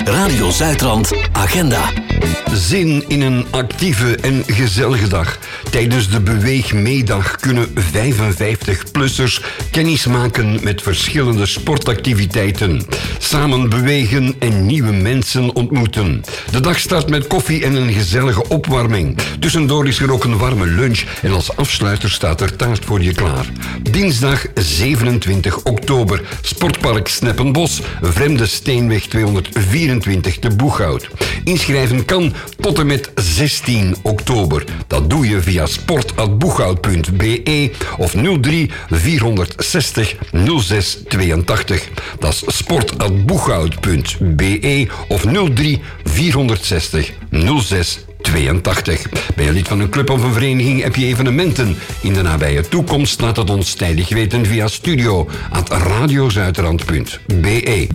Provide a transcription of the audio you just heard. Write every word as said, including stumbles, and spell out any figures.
Radio Zuidrand Agenda. Zin in een actieve en gezellige dag. Tijdens de Beweegmeedag kunnen vijfenvijftig-plussers kennis maken met verschillende sportactiviteiten. Samen bewegen en nieuwe mensen ontmoeten. De dag start met koffie en een gezellige opwarming. Tussendoor is er ook een warme lunch en als afsluiter staat er taart voor je klaar. Dinsdag zevenentwintig oktober, Sportpark Sneppenbos, Vreemde Steenweg tweehonderdvierentwintig te Boeghout. Inschrijven kan tot en met zestien oktober. Dat doe je via sport at boeghout punt b e of nul drie vierhonderdzestig nul zes tweeëntachtig. Dat is sport at boeghout punt b e of nul drie vierhonderdzestig nul zes tweeëntachtig. Ben je lid van een club of een vereniging? Heb je evenementen in de nabije toekomst? Laat het ons tijdig weten via studio at radiozuidrand punt b e.